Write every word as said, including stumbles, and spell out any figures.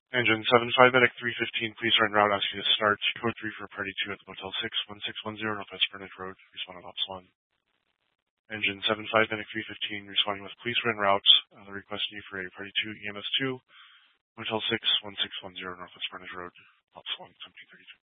Engine seven five Medic three fifteen, please are en route, ask you to start code three for party two at the Motel six, one six one zero Northwest Furnace Road, respond on Ops one. Engine seven five Medic three fifteen, responding with police are en route, uh, requesting you for a party two E M S two, Motel six, one six one zero Northwest Furnace Road, Ops one, seventeen thirty-two.